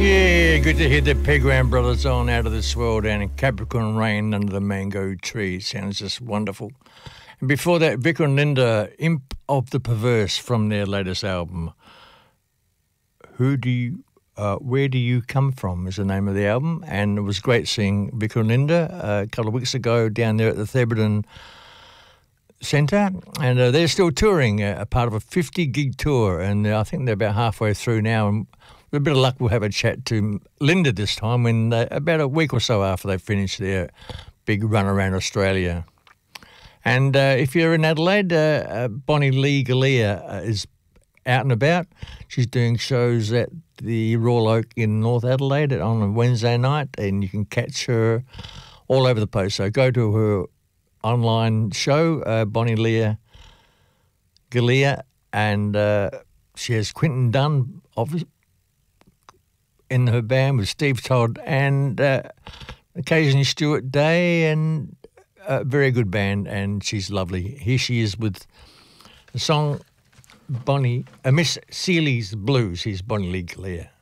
Yeah, good to hear the Pegram Brothers on Out of This World and Capricorn Rain under the mango tree. Sounds just wonderful. And before that, Vicar and Linda, Imp of the Perverse from their latest album. Where do you come from is the name of the album, and it was great seeing Vicar and Linda a couple of weeks ago down there at the Theberton Centre, and they're still touring, a part of a 50-gig tour, and I think they're about halfway through now, and with a bit of luck we'll have a chat to Linda this time when about a week or so after they finish their big run around Australia. And if you're in Adelaide, Bonnie Lee Galea is out and about. She's doing shows at the Royal Oak in North Adelaide on a Wednesday night, and you can catch her all over the place. So go to her online show, Bonnie Lee Galea, and she has Quinton Dunn in her band with Steve Todd and occasionally Stuart Day, and a very good band, and she's lovely. Here she is with the song Miss Seeley's Blues. Here's Bonnie Lee Galea.